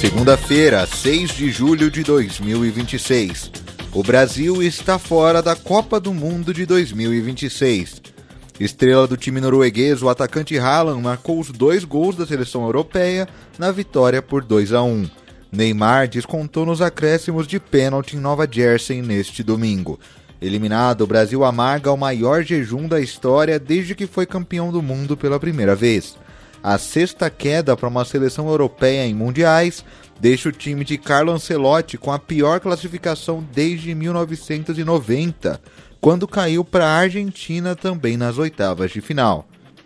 Segunda-feira, 6 de julho de 2026. O Brasil está fora da Copa do Mundo de 2026. Estrela do time norueguês, o atacante Haaland marcou os 2 gols da seleção europeia na vitória por 2-1. Neymar descontou nos acréscimos de pênalti em Nova Jersey neste domingo. Eliminado, o Brasil amarga o maior jejum da história desde que foi campeão do mundo pela primeira vez. A 6ª queda para uma seleção europeia em mundiais deixa o time de Carlo Ancelotti com a pior classificação desde 1990, quando caiu para a Argentina também nas oitavas de final.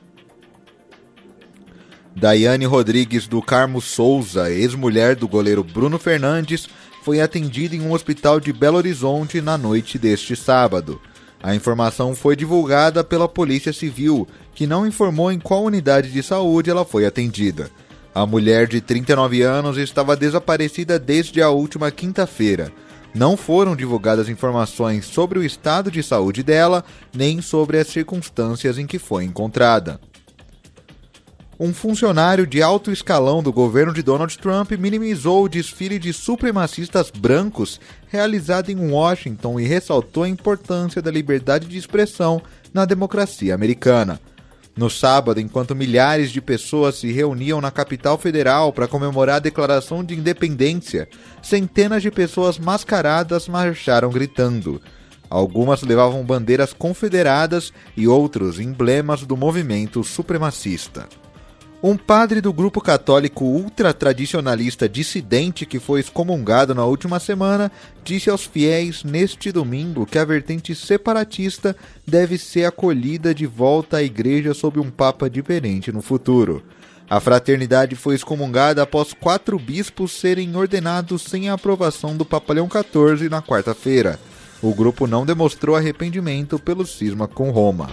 Daiane Rodrigues do Carmo Souza, ex-mulher do goleiro Bruno Fernandes, foi atendida em um hospital de Belo Horizonte na noite deste sábado. A informação foi divulgada pela Polícia Civil, que não informou em qual unidade de saúde ela foi atendida. A mulher de 39 anos estava desaparecida desde a última quinta-feira. Não foram divulgadas informações sobre o estado de saúde dela, nem sobre as circunstâncias em que foi encontrada. Um funcionário de alto escalão do governo de Donald Trump minimizou o desfile de supremacistas brancos realizado em Washington e ressaltou a importância da liberdade de expressão na democracia americana. No sábado, enquanto milhares de pessoas se reuniam na capital federal para comemorar a declaração de independência, centenas de pessoas mascaradas marcharam gritando. Algumas levavam bandeiras confederadas e outros emblemas do movimento supremacista. Um padre do grupo católico ultratradicionalista dissidente que foi excomungado na última semana disse aos fiéis neste domingo que a vertente separatista deve ser acolhida de volta à igreja sob um papa diferente no futuro. A fraternidade foi excomungada após 4 bispos serem ordenados sem a aprovação do Papa Leão XIV na quarta-feira. O grupo não demonstrou arrependimento pelo cisma com Roma.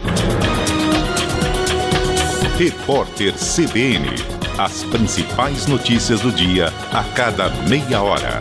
Repórter CBN. As principais notícias do dia a cada meia hora.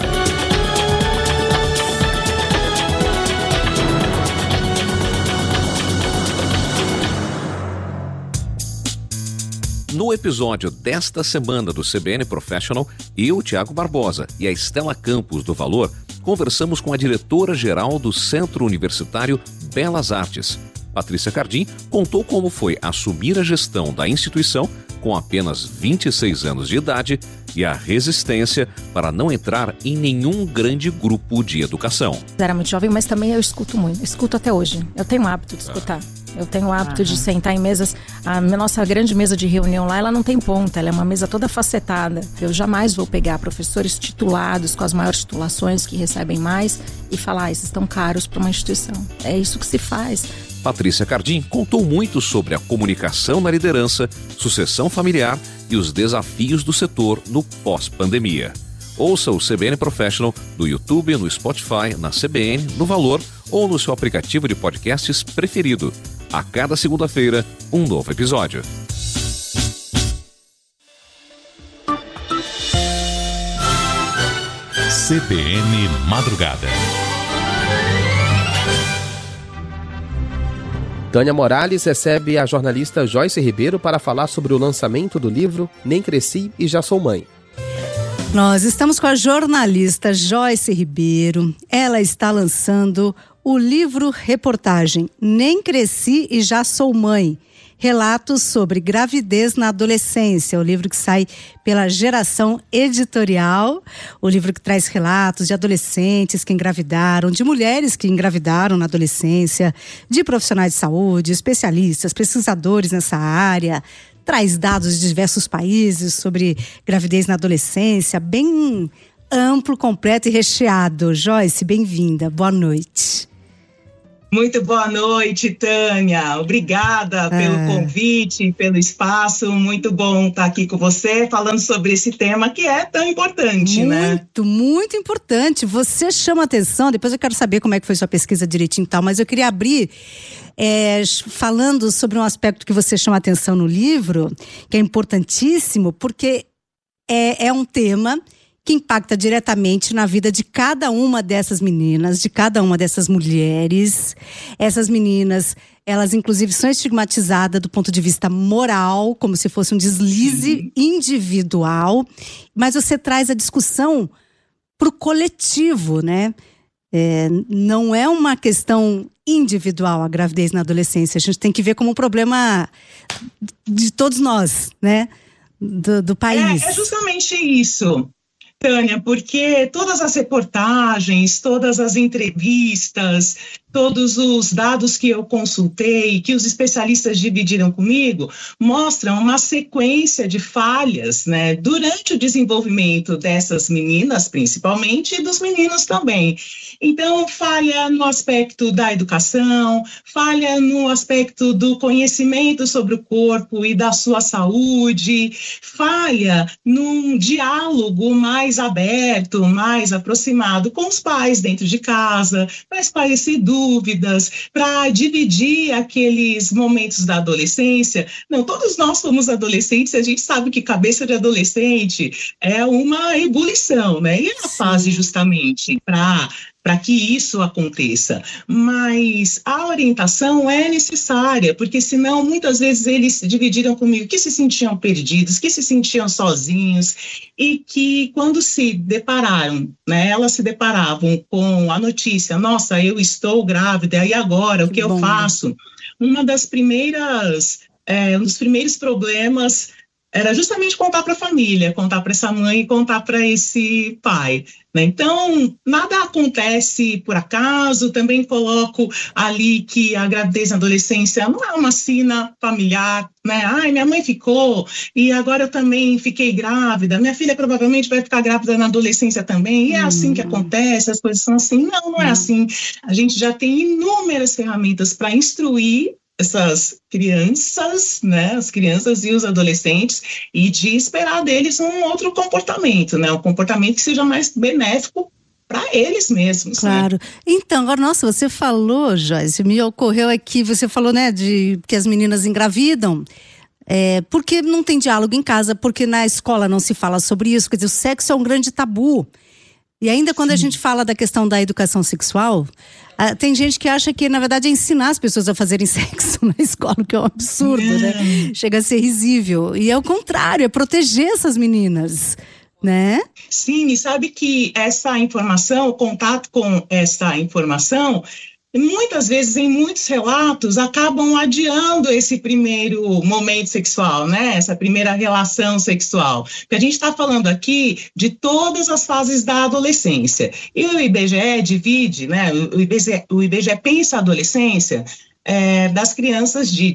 No episódio desta semana do CBN Professional, eu, Tiago Barbosa, e a Estela Campos do Valor, conversamos com a diretora-geral do Centro Universitário Belas Artes. Patrícia Cardim contou como foi assumir a gestão da instituição com apenas 26 anos de idade e a resistência para não entrar em nenhum grande grupo de educação. Eu era muito jovem, mas também eu escuto muito. Eu escuto até hoje. Eu tenho o hábito de escutar. Eu tenho o hábito de sentar em mesas. A nossa grande mesa de reunião lá, ela não tem ponta. Ela é uma mesa toda facetada. Eu jamais vou pegar professores titulados, com as maiores titulações, que recebem mais, e falar, esses estão caros para uma instituição. É isso que se faz. Patrícia Cardim contou muito sobre a comunicação na liderança, sucessão familiar e os desafios do setor no pós-pandemia. Ouça o CBN Professional no YouTube, no Spotify, na CBN, no Valor ou no seu aplicativo de podcasts preferido. A cada segunda-feira, um novo episódio. CBN Madrugada. Tânia Morales recebe a jornalista Joyce Ribeiro para falar sobre o lançamento do livro Nem Cresci e Já Sou Mãe. Nós estamos com a jornalista Joyce Ribeiro. Ela está lançando o livro-reportagem Nem Cresci e Já Sou Mãe. Relatos sobre gravidez na adolescência, o livro que sai pela Geração Editorial, o livro que traz relatos de adolescentes que engravidaram, de mulheres que engravidaram na adolescência, de profissionais de saúde, especialistas, pesquisadores nessa área, traz dados de diversos países sobre gravidez na adolescência, bem amplo, completo e recheado. Joyce, bem-vinda, boa noite. Muito boa noite, Tânia. Obrigada pelo convite, pelo espaço. Muito bom estar aqui com você, falando sobre esse tema que é tão importante, né? Muito importante. Você chama atenção, depois eu quero saber como é que foi sua pesquisa direitinho e tal, mas eu queria abrir falando sobre um aspecto que você chama atenção no livro, que é importantíssimo, porque é um tema que impacta diretamente na vida de cada uma dessas meninas, de cada uma dessas mulheres. Essas meninas, elas inclusive são estigmatizadas do ponto de vista moral, como se fosse um deslize individual. Mas você traz a discussão para o coletivo, né? Não é uma questão individual a gravidez na adolescência. A gente tem que ver como um problema de todos nós, né? Do país. É justamente isso, Tânia, porque todas as reportagens, todas as entrevistas, todos os dados que eu consultei, que os especialistas dividiram comigo, mostram uma sequência de falhas, né, durante o desenvolvimento dessas meninas, principalmente, e dos meninos também. Então, falha no aspecto da educação, falha no aspecto do conhecimento sobre o corpo e da sua saúde, falha num diálogo mais aberto, mais aproximado com os pais dentro de casa, para esclarecer dúvidas, para dividir aqueles momentos da adolescência. Não, todos nós somos adolescentes, a gente sabe que cabeça de adolescente é uma ebulição, né? E é a fase justamente para que isso aconteça, mas a orientação é necessária, porque senão muitas vezes eles dividiram comigo que se sentiam perdidos, que se sentiam sozinhos e que quando se depararam, né, elas se deparavam com a notícia, nossa, eu estou grávida, e agora, o que eu faço? Um dos primeiros problemas era justamente contar para a família, contar para essa mãe e contar para esse pai, né? Então, nada acontece por acaso. Também coloco ali que a gravidez na adolescência não é uma sina familiar, né? Ai, minha mãe ficou e agora eu também fiquei grávida, minha filha provavelmente vai ficar grávida na adolescência também, e é assim que acontece, as coisas são assim. Não é assim. A gente já tem inúmeras ferramentas para instruir essas crianças, né, as crianças e os adolescentes, e de esperar deles um outro comportamento, né, um comportamento que seja mais benéfico para eles mesmos. Claro. Né? Então, agora, nossa, você falou, Joyce, me ocorreu aqui, você falou, né, de que as meninas engravidam, porque não tem diálogo em casa, porque na escola não se fala sobre isso, quer dizer, o sexo é um grande tabu. E ainda quando a gente fala da questão da educação sexual, tem gente que acha que, na verdade, é ensinar as pessoas a fazerem sexo na escola, o que é um absurdo, né? Chega a ser risível. E é o contrário, é proteger essas meninas, né? Sim, e sabe que essa informação, o contato com essa informação, muitas vezes, em muitos relatos, acabam adiando esse primeiro momento sexual, né? Essa primeira relação sexual. Porque a gente está falando aqui de todas as fases da adolescência. E o IBGE divide, né? O IBGE pensa a adolescência das crianças de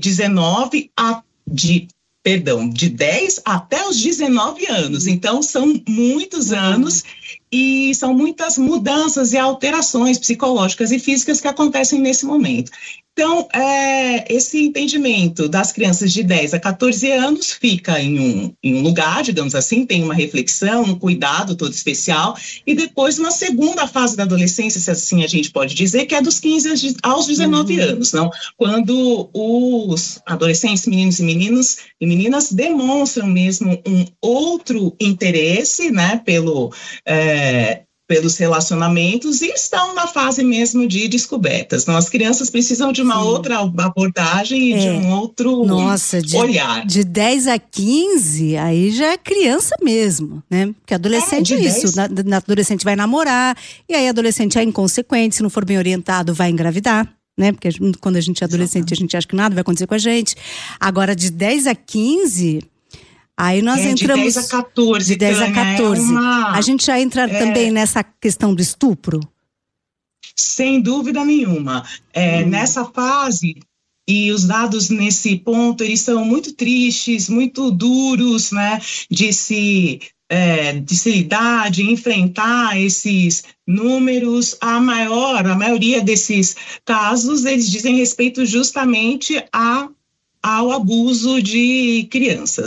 10 até os 19 anos. Então, são muitos anos e são muitas mudanças e alterações psicológicas e físicas que acontecem nesse momento. Então, esse entendimento das crianças de 10 a 14 anos fica em um lugar, digamos assim, tem uma reflexão, um cuidado todo especial, e depois uma segunda fase da adolescência, se assim a gente pode dizer, que é dos 15 aos 19 anos, não? Quando os adolescentes, meninos e meninas, demonstram mesmo um outro interesse, né, pelos relacionamentos, e estão na fase mesmo de descobertas. Então, as crianças precisam de uma outra abordagem e de um outro olhar. De 10 a 15, aí já é criança mesmo, né? Porque adolescente é isso. Na adolescente vai namorar, e aí adolescente é inconsequente, se não for bem orientado, vai engravidar. Né? Porque quando a gente é adolescente, a gente acha que nada vai acontecer com a gente. Agora, de 10 a 15... Aí nós entramos... De 10 a 14. De 10 a 14. A gente já entra também nessa questão do estupro? Sem dúvida nenhuma. Nessa fase, e os dados nesse ponto, eles são muito tristes, muito duros, né? De se lidar, de enfrentar esses números. A maioria desses casos, eles dizem respeito justamente ao abuso de crianças, né?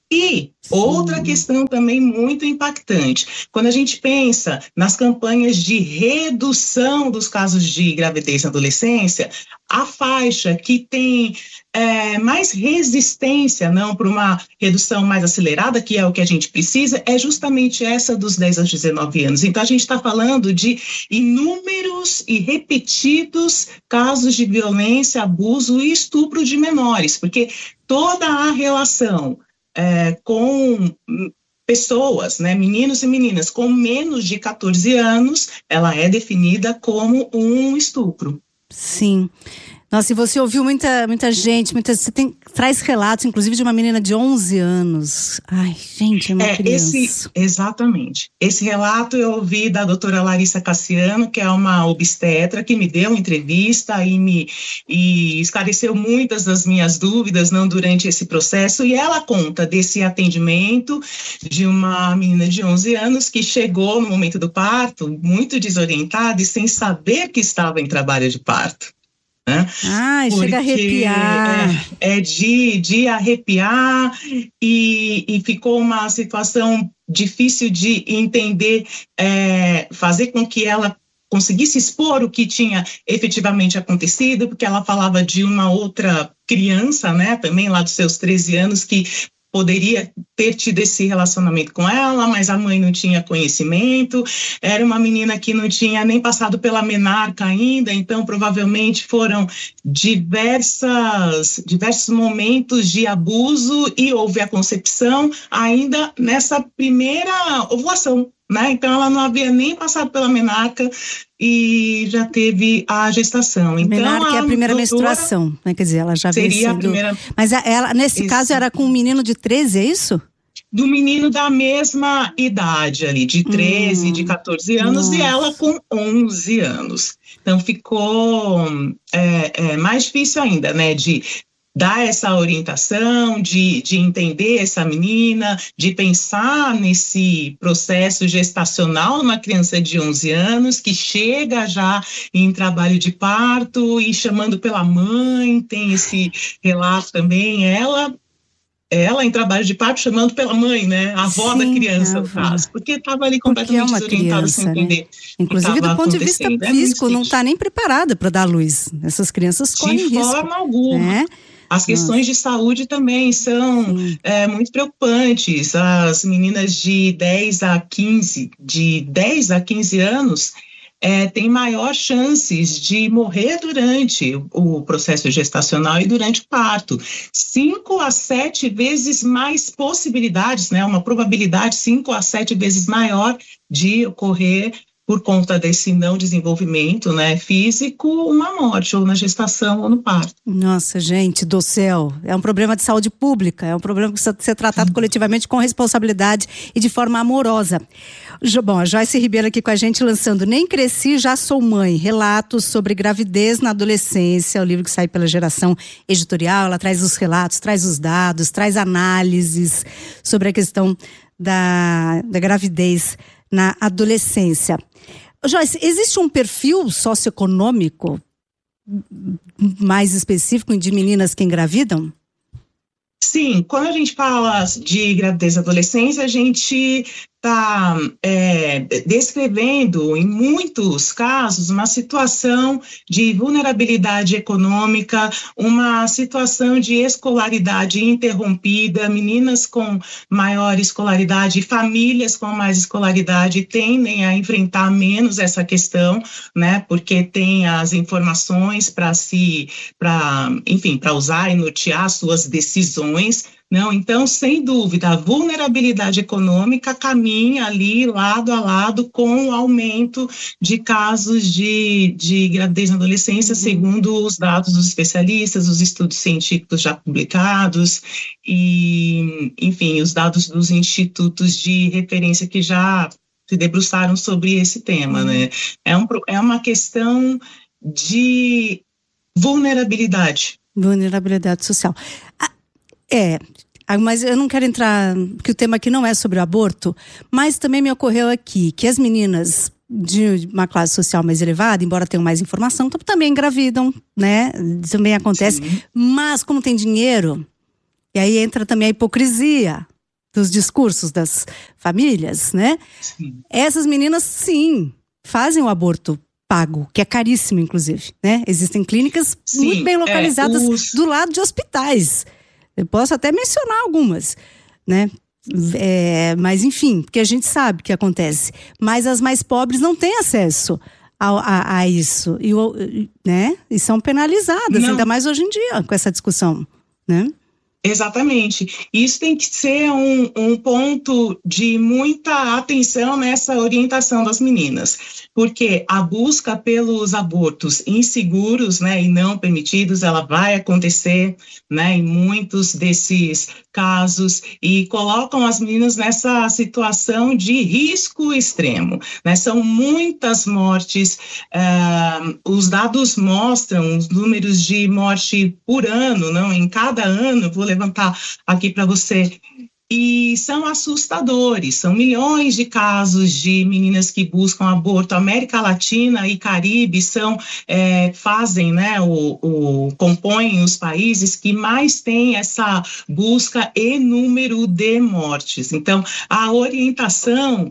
E outra questão também muito impactante, quando a gente pensa nas campanhas de redução dos casos de gravidez na adolescência, a faixa que tem mais resistência para uma redução mais acelerada, que é o que a gente precisa, é justamente essa dos 10 aos 19 anos. Então, a gente está falando de inúmeros e repetidos casos de violência, abuso e estupro de menores, porque toda a relação com pessoas, meninos e meninas com menos de 14 anos, ela é definida como um estupro. Sim. Nossa, e você ouviu muita gente, você traz relatos, inclusive, de uma menina de 11 anos. Ai, gente, é uma criança. Exatamente. Esse relato eu ouvi da doutora Larissa Cassiano, que é uma obstetra, que me deu uma entrevista e esclareceu muitas das minhas dúvidas durante esse processo, e ela conta desse atendimento de uma menina de 11 anos que chegou no momento do parto muito desorientada e sem saber que estava em trabalho de parto. Chega a arrepiar. De arrepiar e ficou uma situação difícil de entender, fazer com que ela conseguisse expor o que tinha efetivamente acontecido, porque ela falava de uma outra criança, também lá dos seus 13 anos, que poderia ter tido esse relacionamento com ela, mas a mãe não tinha conhecimento, era uma menina que não tinha nem passado pela menarca ainda, então provavelmente foram diversos momentos de abuso e houve a concepção ainda nessa primeira ovulação, Então ela não havia nem passado pela menarca e já teve a gestação. Então, menarca é a primeira menstruação, Quer dizer, ela já seria a primeira. Mas ela, nesse caso, era com um menino de 13, é isso? Do menino da mesma idade ali, de 13, de 14 anos, nossa. E ela com 11 anos. Então ficou mais difícil ainda, de dar essa orientação, de entender essa menina, de pensar nesse processo gestacional numa criança de 11 anos que chega já em trabalho de parto e chamando pela mãe, tem esse relato também, ela em trabalho de parto chamando pela mãe, a avó da criança, no caso, porque estava ali completamente desorientada, sem entender. Inclusive, do ponto de vista físico, não está nem preparada para dar luz. Essas crianças correm risco. De forma alguma. As questões de saúde também são muito preocupantes. As meninas de 10 a 15 anos têm maior chances de morrer durante o processo gestacional e durante o parto. 5 a 7 vezes mais possibilidades, uma probabilidade 5 a 7 vezes maior de ocorrer por conta desse não desenvolvimento físico, uma morte, ou na gestação ou no parto. Nossa, gente do céu, é um problema de saúde pública, é um problema que precisa ser tratado coletivamente com responsabilidade e de forma amorosa. Bom, a Joyce Ribeiro aqui com a gente lançando Nem Cresci, Já Sou Mãe, relatos sobre gravidez na adolescência, o livro que sai pela Geração Editorial. Ela traz os relatos, traz os dados, traz análises sobre a questão da gravidez na adolescência. Joyce, existe um perfil socioeconômico mais específico de meninas que engravidam? Sim, quando a gente fala de gravidez na adolescência, a gente está descrevendo, em muitos casos, uma situação de vulnerabilidade econômica, uma situação de escolaridade interrompida, meninas com maior escolaridade, famílias com mais escolaridade tendem a enfrentar menos essa questão, porque tem as informações para usar e nortear suas decisões. Então, sem dúvida, a vulnerabilidade econômica caminha ali lado a lado com o aumento de casos de gravidez na adolescência, segundo os dados dos especialistas, os estudos científicos já publicados e, enfim, os dados dos institutos de referência que já se debruçaram sobre esse tema, É uma questão de vulnerabilidade. Vulnerabilidade social. Mas eu não quero entrar, porque o tema aqui não é sobre o aborto, mas também me ocorreu aqui que as meninas de uma classe social mais elevada, embora tenham mais informação, também engravidam, Também acontece. Sim. Mas como tem dinheiro, e aí entra também a hipocrisia, dos discursos das famílias, né? Sim. Essas meninas, sim, fazem o aborto pago, que é caríssimo, inclusive, né? Existem clínicas muito bem localizadas do lado de hospitais. Eu posso até mencionar algumas, né? Mas, enfim, porque a gente sabe o que acontece. Mas as mais pobres não têm acesso a isso, né? E são penalizadas, ainda mais hoje em dia, com essa discussão, né? Exatamente. Isso tem que ser um ponto de muita atenção nessa orientação das meninas, porque a busca pelos abortos inseguros, né, e não permitidos, ela vai acontecer, né, em muitos desses casos, e colocam as meninas nessa situação de risco extremo, né? São muitas mortes, os dados mostram os números de morte por ano, não? Em cada ano, vou levantar aqui para você, e são assustadores, são milhões de casos de meninas que buscam aborto. América Latina e Caribe fazem, né, compõem os países que mais têm essa busca e número de mortes. Então, a orientação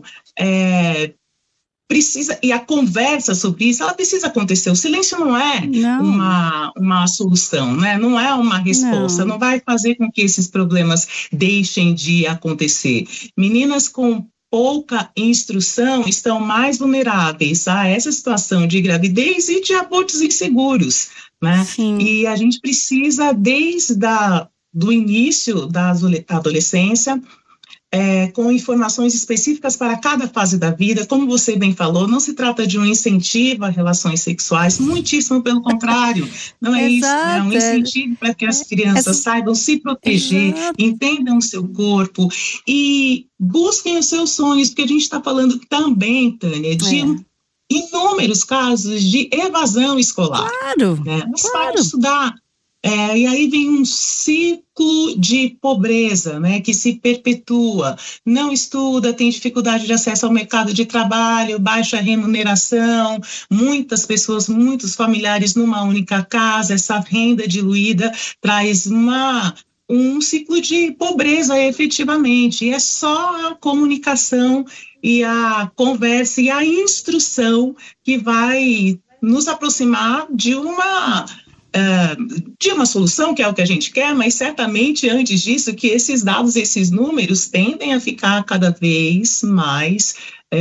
precisa, e a conversa sobre isso, ela precisa acontecer. O silêncio não é uma solução, né? Não é uma resposta, não vai fazer com que esses problemas deixem de acontecer. Meninas com pouca instrução estão mais vulneráveis a essa situação de gravidez e de abortos inseguros, né? Sim. E a gente precisa, desde do início da adolescência, com informações específicas para cada fase da vida. Como você bem falou, não se trata de um incentivo a relações sexuais, muitíssimo pelo contrário, não é isso, é um incentivo para que as crianças saibam se proteger, entendam o seu corpo e busquem os seus sonhos, porque a gente está falando também, Tânia, de inúmeros casos de evasão escolar. Claro, né? Não sabe estudar. E aí vem um ciclo de pobreza, né, que se perpetua, não estuda, tem dificuldade de acesso ao mercado de trabalho, baixa remuneração, muitas pessoas, muitos familiares numa única casa, essa renda diluída traz um ciclo de pobreza efetivamente, e é só a comunicação e a conversa e a instrução que vai nos aproximar de uma solução, que é o que a gente quer, mas certamente antes disso que esses dados, esses números tendem a ficar cada vez mais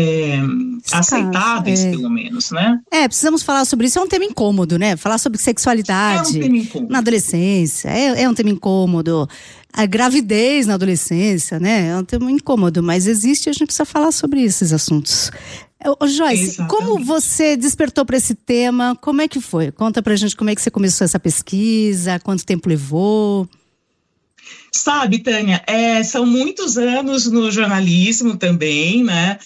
aceitáveis, pelo menos, né? Precisamos falar sobre isso, é um tema incômodo, né? Falar sobre sexualidade na adolescência, é um tema incômodo. A gravidez na adolescência, né? É um tema incômodo, mas existe, a gente precisa falar sobre esses assuntos. Joyce, exatamente. Como você despertou para esse tema? Como é que foi? Conta pra gente como é que você começou essa pesquisa, quanto tempo levou? Sabe, Tânia, são muitos anos no jornalismo também, né?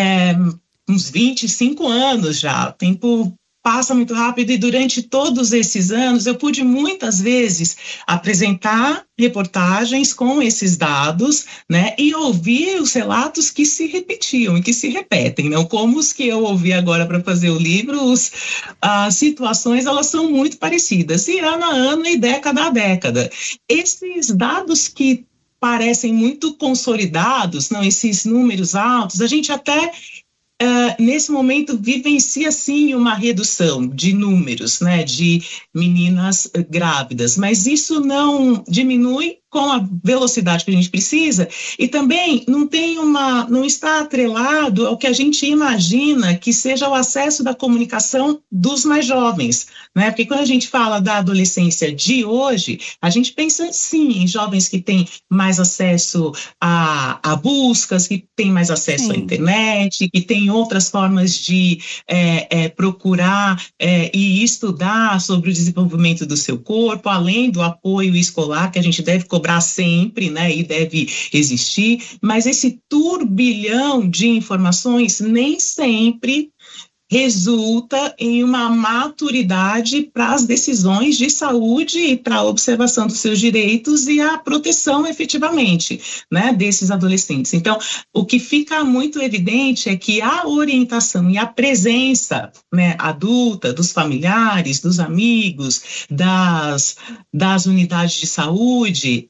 Uns 25 anos já, o tempo passa muito rápido e durante todos esses anos eu pude muitas vezes apresentar reportagens com esses dados, né, e ouvir os relatos que se repetiam e que se repetem, não como os que eu ouvi agora para fazer o livro. As situações, elas são muito parecidas, e ano a ano e década a década. Esses dados que parecem muito consolidados, não, esses números altos, a gente até nesse momento vivencia sim uma redução de números, né, de meninas grávidas, mas isso não diminui com a velocidade que a gente precisa, e também não está atrelado ao que a gente imagina que seja o acesso da comunicação dos mais jovens, né? Porque quando a gente fala da adolescência de hoje, a gente pensa sim em jovens que têm mais acesso a buscas, que têm mais acesso à internet, que têm outras formas de procurar e estudar sobre o desenvolvimento do seu corpo, além do apoio escolar que a gente deve cobrar sempre, né, e deve existir, mas esse turbilhão de informações nem sempre resulta em uma maturidade para as decisões de saúde e para a observação dos seus direitos e a proteção efetivamente, né, desses adolescentes. Então, o que fica muito evidente é que a orientação e a presença, né, adulta, dos familiares, dos amigos, das unidades de saúde,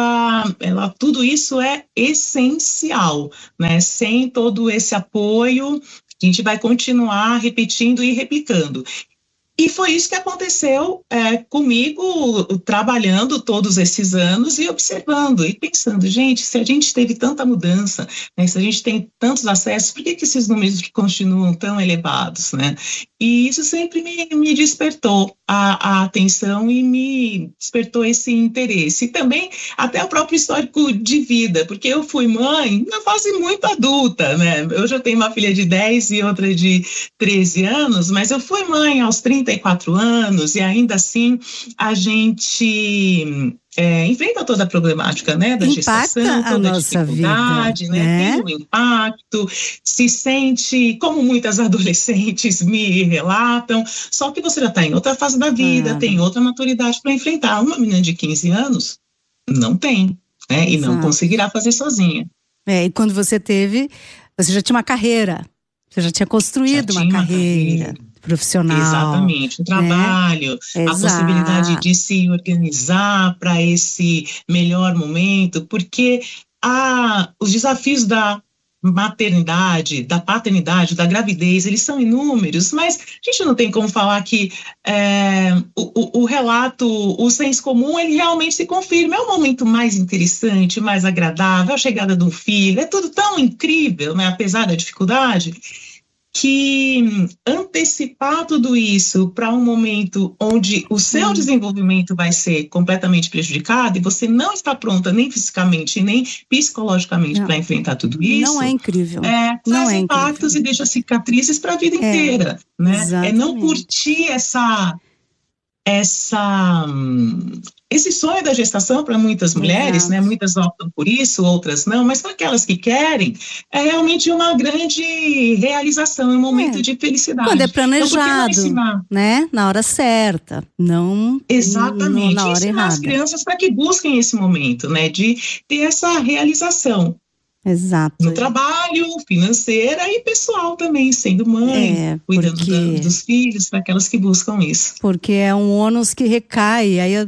tudo isso é essencial, né? Sem todo esse apoio, a gente vai continuar repetindo e replicando. E foi isso que aconteceu comigo, trabalhando todos esses anos e observando e pensando, gente, se a gente teve tanta mudança, né, se a gente tem tantos acessos, por que esses números continuam tão elevados, né? E isso sempre me despertou a atenção e me despertou esse interesse. E também até o próprio histórico de vida, porque eu fui mãe na fase muito adulta, né? Eu já tenho uma filha de 10 e outra de 13 anos, mas eu fui mãe aos 34 anos e ainda assim a gente enfrenta toda a problemática, né, da gestação, toda a dificuldade, vida, né? Tem um impacto, se sente, como muitas adolescentes me relatam, só que você já está em outra fase da vida, tem outra maturidade para enfrentar. Uma menina de 15 anos não tem, né, e não conseguirá fazer sozinha. E quando você teve, você já tinha uma carreira, você já tinha construído uma carreira profissional. Exatamente, o trabalho, né? A possibilidade de se organizar para esse melhor momento, porque os desafios da maternidade, da paternidade, da gravidez, eles são inúmeros, mas a gente não tem como falar que o relato, o senso comum, ele realmente se confirma. É o momento mais interessante, mais agradável, a chegada de um filho, é tudo tão incrível, né, apesar da dificuldade, que antecipar tudo isso para um momento onde o seu desenvolvimento vai ser completamente prejudicado e você não está pronta nem fisicamente nem psicologicamente para enfrentar tudo isso. Não é incrível. Traz impactos e deixa cicatrizes para a vida inteira, né? Exatamente. É não curtir esse sonho da gestação para muitas mulheres, né? Muitas optam por isso, outras não, mas para aquelas que querem, é realmente uma grande realização, um momento de felicidade. Quando é planejado, então, né? Na hora certa, não exatamente, na hora errada. As crianças para que busquem esse momento, né? De ter essa realização. Exato. No trabalho, financeira e pessoal também, sendo mãe, cuidando dos filhos, para aquelas que buscam isso. Porque é um ônus que recai, aí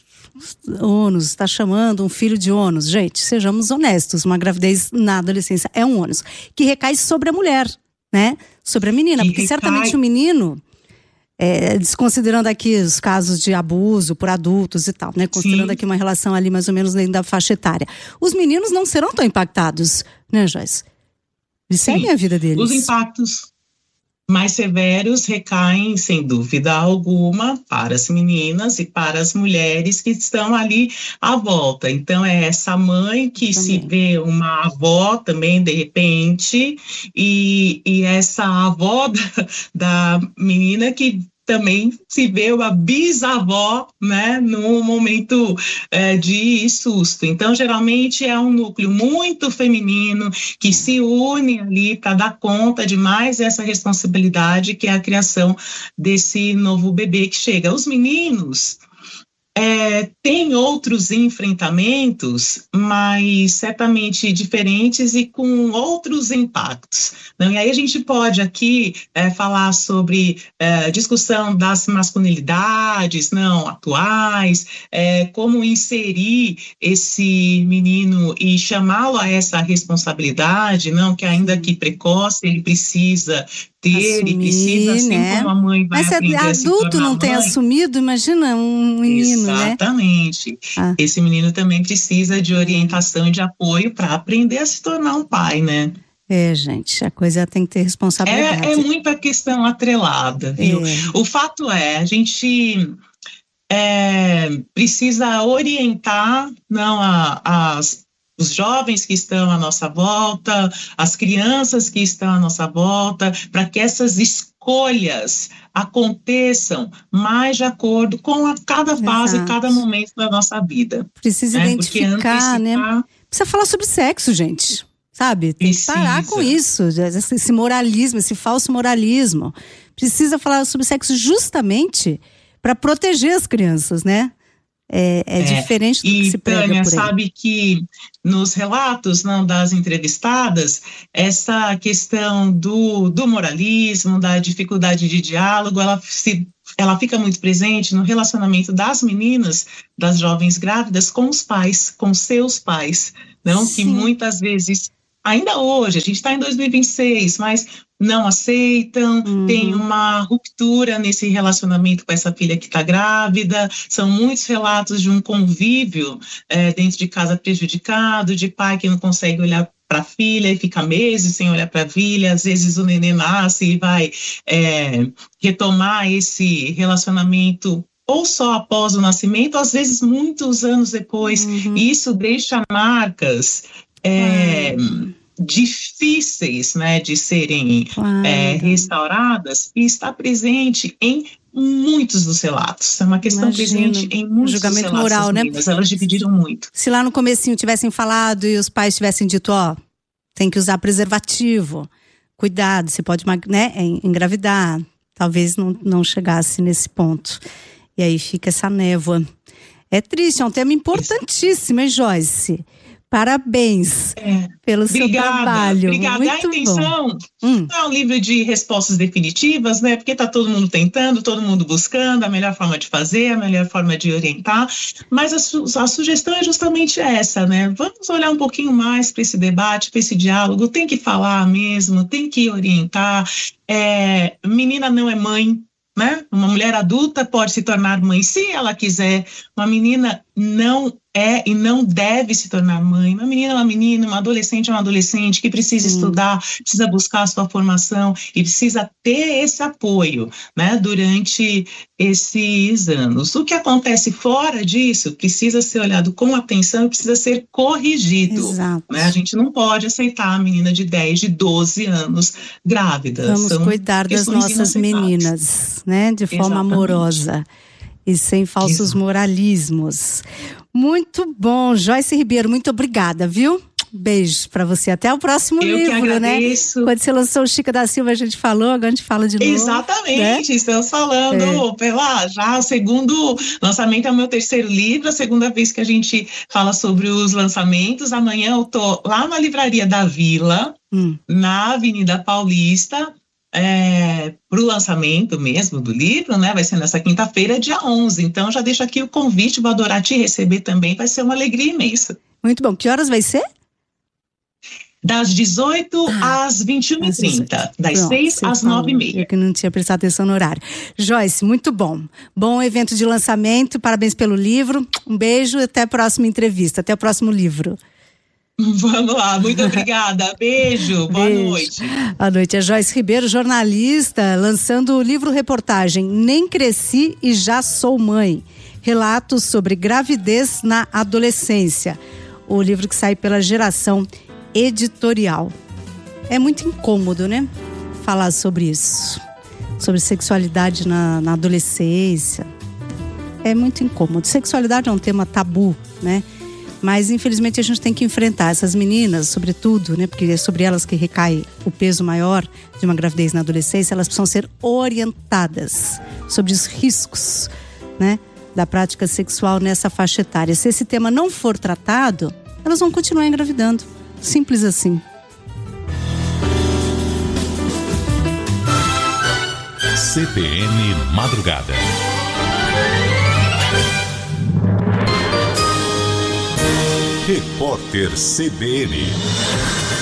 ônus, está chamando um filho de ônus. Gente, sejamos honestos, uma gravidez na adolescência é um ônus que recai sobre a mulher, né? Sobre a menina, porque certamente o menino, desconsiderando aqui os casos de abuso por adultos e tal, né? Considerando aqui uma relação ali mais ou menos dentro da faixa etária. Os meninos não serão tão impactados, né, Joyce? Eles seguem a vida deles. Os impactos mais severos recaem, sem dúvida alguma, para as meninas e para as mulheres que estão ali à volta. Então, é essa mãe que se vê uma avó também, de repente, e essa avó da menina que também se vê uma bisavó, né, num momento de susto. Então, geralmente é um núcleo muito feminino que se une ali para dar conta de mais essa responsabilidade que é a criação desse novo bebê que chega. Os meninos têm outros enfrentamentos, mas certamente diferentes e com outros impactos. Não? E aí a gente pode aqui falar sobre discussão das masculinidades atuais, como inserir esse menino e chamá-lo a essa responsabilidade, que ainda que precoce, ele precisa ter assumir, e precisa, assim como a mãe vai aprender a se tornar mãe. Mas se adulto não tem assumido, imagina um menino, exatamente. Esse menino também precisa de orientação e de apoio para aprender a se tornar um pai, né? Gente, a coisa tem que ter responsabilidade. É muita questão atrelada, viu? O fato a gente precisa orientar, os jovens que estão à nossa volta, as crianças que estão à nossa volta, para que essas escolhas aconteçam mais de acordo com cada fase, cada momento da nossa vida. Precisa identificar, né? Precisa falar sobre sexo, gente. sabe? Tem que parar com isso, esse moralismo, esse falso moralismo. Precisa falar sobre sexo justamente para proteger as crianças, né? É diferente do que se prega Tânia, por aí. sabe que nos relatos das entrevistadas, essa questão do moralismo, da dificuldade de diálogo, ela fica muito presente no relacionamento das meninas, das jovens grávidas, com os pais, com seus pais, não? Que muitas vezes, ainda hoje, a gente está em 2026, mas não aceitam, tem uma ruptura nesse relacionamento com essa filha que está grávida. São muitos relatos de um convívio dentro de casa prejudicado, de pai que não consegue olhar para a filha e fica meses sem olhar para a filha. Às vezes o neném nasce e vai retomar esse relacionamento ou só após o nascimento, às vezes muitos anos depois. E isso deixa marcas difíceis, né, de serem restauradas, e está presente em muitos dos relatos. É uma questão presente em muitos julgamento dos relatos moral, das meninas. Elas dividiram muito. Se lá no comecinho tivessem falado e os pais tivessem dito, tem que usar preservativo, cuidado, você pode, né, engravidar, talvez não chegasse nesse ponto. E aí fica essa névoa. É triste, é um tema importantíssimo, hein, Joyce? Parabéns pelo seu trabalho. Obrigada. Muito a intenção não é um livro de respostas definitivas, né? Porque está todo mundo tentando, todo mundo buscando a melhor forma de fazer, a melhor forma de orientar. Mas a sugestão é justamente essa, né? Vamos olhar um pouquinho mais para esse debate, para esse diálogo. Tem que falar mesmo, tem que orientar. Menina não é mãe, né? Uma mulher adulta pode se tornar mãe se ela quiser. Uma menina não é e não deve se tornar mãe. Uma menina é uma menina, uma adolescente é uma adolescente que precisa estudar, precisa buscar a sua formação e precisa ter esse apoio, né, durante esses anos. O que acontece fora disso precisa ser olhado com atenção e precisa ser corrigido. Exato. Né? A gente não pode aceitar a menina de 10, de 12 anos grávida. Vamos cuidar das nossas meninas, né, de forma amorosa e sem falsos moralismos. Muito bom, Joyce Ribeiro, muito obrigada, viu? Beijo pra você. Até o próximo livro, né? Quando você lançou o Chica da Silva, a gente falou, agora a gente fala de novo. Exatamente, né? Estamos falando já o segundo lançamento, é o meu terceiro livro, a segunda vez que a gente fala sobre os lançamentos. Amanhã eu tô lá na Livraria da Vila, na Avenida Paulista, para o lançamento mesmo do livro, né? Vai ser nessa quinta-feira, dia 11. Então, já deixo aqui o convite, vou adorar te receber também, vai ser uma alegria imensa. Muito bom. Que horas vai ser? Das 18 às 21h30, das 6 às 9h30. Eu que não tinha prestado atenção no horário. Joyce, muito bom. Bom evento de lançamento, parabéns pelo livro. Um beijo e até a próxima entrevista, até o próximo livro. Vamos lá, muito obrigada. Beijo, boa noite. Boa noite. É Joyce Ribeiro, jornalista, lançando o livro-reportagem Nem Cresci e Já Sou Mãe. Relatos sobre gravidez na adolescência. O livro que sai pela Geração Editorial. É muito incômodo, né? Falar sobre isso. Sobre sexualidade na adolescência. É muito incômodo. Sexualidade é um tema tabu, né? Mas, infelizmente, a gente tem que enfrentar essas meninas, sobretudo, né? Porque é sobre elas que recai o peso maior de uma gravidez na adolescência. Elas precisam ser orientadas sobre os riscos, né, da prática sexual nessa faixa etária. Se esse tema não for tratado, elas vão continuar engravidando. Simples assim. CBN Madrugada. Repórter CBN.